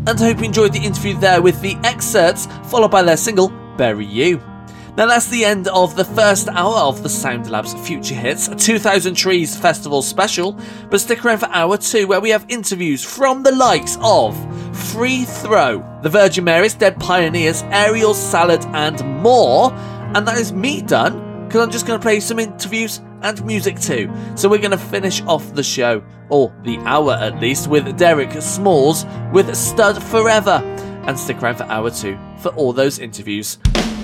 and I hope you enjoyed the interview there with the Excerts, followed by their single, Bury You. Now that's the end of the first hour of the Sound Labs Future Hits, a 2000 Trees Festival special, but stick around for hour 2 where we have interviews from the likes of Free Throw, the Virgin Marys, Dead Pioneers, Aerial Salad and more, and that is me done, because I'm just going to play some interviews and music too. So we're going to finish off the show, or the hour at least, with Derek Smalls with Stud Forever, and stick around for hour 2 for all those interviews.